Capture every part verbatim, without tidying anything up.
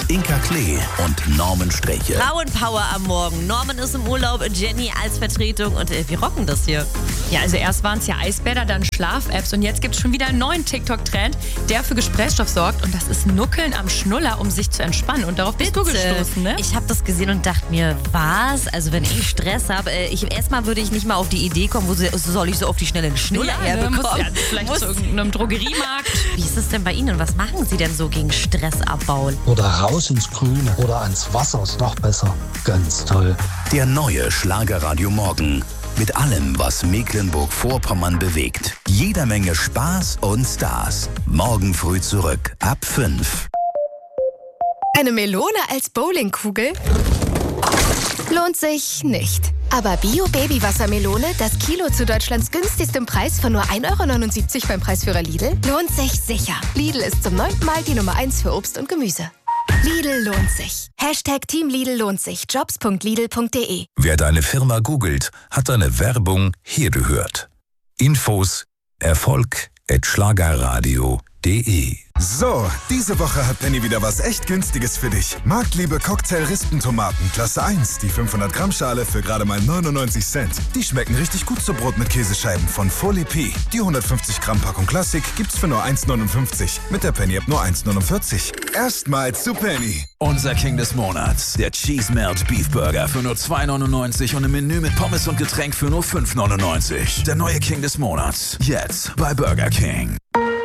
Inka Klee und Norman Sträche. Frauenpower am Morgen. Norman ist im Urlaub, Jenny als Vertretung und äh, wir rocken das hier. Ja, also erst waren es ja Eisbäder, dann Schlaf-Apps und jetzt gibt es schon wieder einen neuen TikTok-Trend, der für Gesprächsstoff sorgt und das ist Nuckeln am Schnuller, um sich zu entspannen. Und darauf bist Bitte. du gestoßen, ne? Ich habe das gesehen und dachte mir, was? Also wenn ich Stress habe, äh, ich, erstmal würde ich nicht mal auf die Idee kommen, wo soll ich so auf die schnelle einen Schnuller Ja, herbekommen? muss ja vielleicht Muss- zu irgendeinem Drogeriemarkt. Wie ist es denn bei Ihnen? Was machen Sie denn so gegen Stress abbauen? Oder raus ins Grüne oder ans Wasser ist noch besser. Ganz toll. Der neue Schlagerradio Morgen. Mit allem, was Mecklenburg-Vorpommern bewegt. Jeder Menge Spaß und Stars. Morgen früh zurück ab fünf. Eine Melone als Bowlingkugel? Lohnt sich nicht. Aber Bio-Baby-Wassermelone, das Kilo zu Deutschlands günstigstem Preis von nur ein Euro neunundsiebzig beim Preisführer Lidl, lohnt sich sicher. Lidl ist zum neunten Mal die Nummer eins für Obst und Gemüse. Lidl lohnt sich. Hashtag Team Lidl lohnt sich. Jobs punkt lidl punkt de. Wer deine Firma googelt, hat deine Werbung hier gehört. Infos Erfolg at schlagerradio punkt de. So, diese Woche hat Penny wieder was echt Günstiges für dich. Marktliebe Cocktail-Rispentomaten, Klasse eins, die fünfhundert Gramm Schale für gerade mal neunundneunzig Cent. Die schmecken richtig gut zu Brot mit Käsescheiben von Folie P. Die hundertfünfzig Gramm Packung Klassik gibt's für nur eins neunundfünfzig. Mit der Penny App nur eins neunundvierzig. Erstmals zu Penny. Unser King des Monats, der Cheese Melt Beef Burger für nur zwei neunundneunzig und im Menü mit Pommes und Getränk für nur fünf neunundneunzig. Der neue King des Monats, jetzt bei Burger King.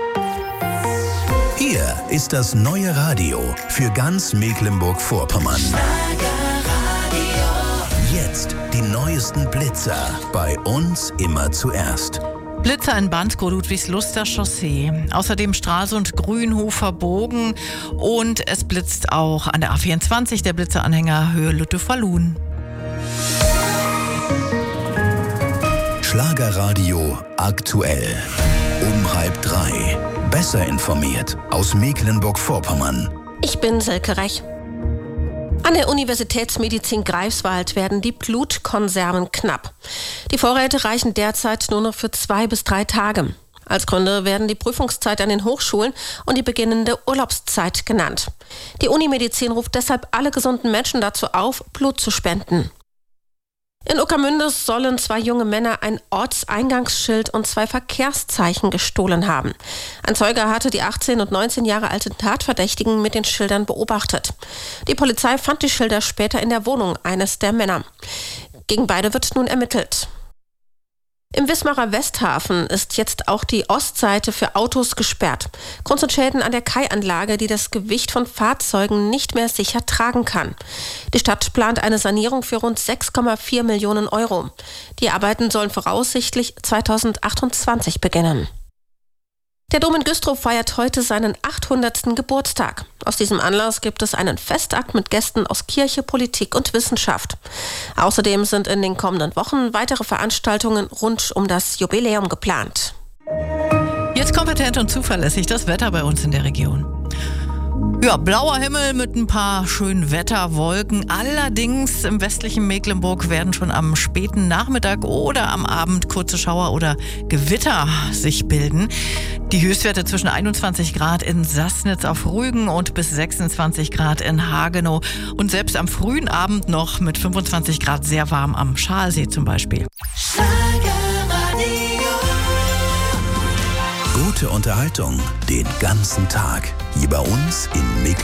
Hier ist das neue Radio für ganz Mecklenburg-Vorpommern. Jetzt die neuesten Blitzer. Bei uns immer zuerst. Blitzer in Bansko, Ludwigsluster Chaussee. Außerdem Stralsund, Grünhofer Bogen. Und es blitzt auch an der A vierundzwanzig, der Blitzeranhänger Höhe Lütte-Falun. Schlagerradio aktuell. Um halb drei. Besser informiert aus Mecklenburg-Vorpommern. Ich bin Silke Rech. An der Universitätsmedizin Greifswald werden die Blutkonserven knapp. Die Vorräte reichen derzeit nur noch für zwei bis drei Tage. Als Gründe werden die Prüfungszeit an den Hochschulen und die beginnende Urlaubszeit genannt. Die Unimedizin ruft deshalb alle gesunden Menschen dazu auf, Blut zu spenden. In Ueckermünde sollen zwei junge Männer ein Ortseingangsschild und zwei Verkehrszeichen gestohlen haben. Ein Zeuge hatte die achtzehn und neunzehn Jahre alten Tatverdächtigen mit den Schildern beobachtet. Die Polizei fand die Schilder später in der Wohnung eines der Männer. Gegen beide wird nun ermittelt. Im Wismarer Westhafen ist jetzt auch die Ostseite für Autos gesperrt. Grund sind Schäden an der Kaianlage, die das Gewicht von Fahrzeugen nicht mehr sicher tragen kann. Die Stadt plant eine Sanierung für rund sechs Komma vier Millionen Euro. Die Arbeiten sollen voraussichtlich zweitausendachtundzwanzig beginnen. Der Dom in Güstrow feiert heute seinen achthundertsten Geburtstag. Aus diesem Anlass gibt es einen Festakt mit Gästen aus Kirche, Politik und Wissenschaft. Außerdem sind in den kommenden Wochen weitere Veranstaltungen rund um das Jubiläum geplant. Jetzt kompetent und zuverlässig das Wetter bei uns in der Region. Ja, blauer Himmel mit ein paar schönen Wetterwolken. Allerdings im westlichen Mecklenburg werden schon am späten Nachmittag oder am Abend kurze Schauer oder Gewitter sich bilden. Die Höchstwerte zwischen einundzwanzig Grad in Sassnitz auf Rügen und bis sechsundzwanzig Grad in Hagenow. Und selbst am frühen Abend noch mit fünfundzwanzig Grad sehr warm am Schalsee zum Beispiel. Gute Unterhaltung den ganzen Tag. Hier bei uns in